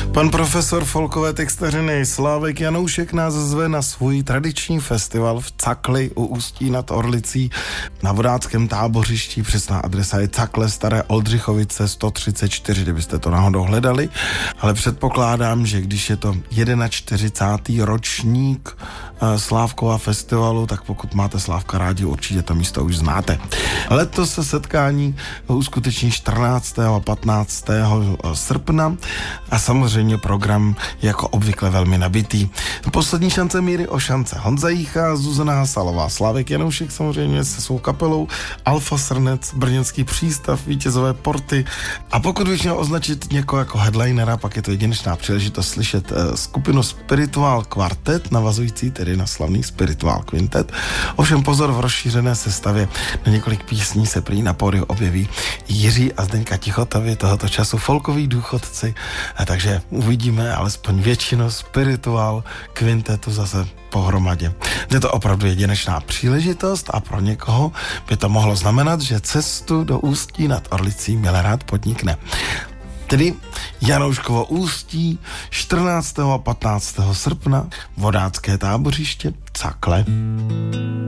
Pan profesor folkové textařiny Slávek Janoušek nás zve na svůj tradiční festival v Cakli u Ústí nad Orlicí na vodáckém tábořišti. Přesná adresa je Cakle, Staré Oldřichovice 134, kdybyste to náhodou hledali. Ale předpokládám, že když je to 41. ročník Slávkova festivalu, tak pokud máte Slávka rádi, určitě to místo už znáte. Letos se setkání uskuteční 14. a 15. srpna a samozřejmě program jako obvykle velmi nabitý. Poslední šance míry o šance Honza Jícha, Zuzana Hasalová, Slávek Janoušek samozřejmě se svou kapelou, Alfa Srnec, Brněnský přístav, Vítězové porty. A pokud bych měl označit někoho jako headlinera, pak je to jedinečná příležitost slyšet skupinu Spiritual Quartet, navazující tedy na slavný Spiritual Quintet. Ovšem pozor, v rozšířené sestavě na několik písní se prý na pódiu objeví Jiří a Zdeňka Tichotovi, tohoto času folkoví důchodci. Takže uvidíme alespoň většinu Spiritual Quintetu zase pohromadě. Je to opravdu jedinečná příležitost a pro někoho by to mohlo znamenat, že cestu do Ústí nad Orlicí rád podnikne. Tedy Janouškovo Ústí 14. a 15. srpna, vodácké tábořiště Cakle.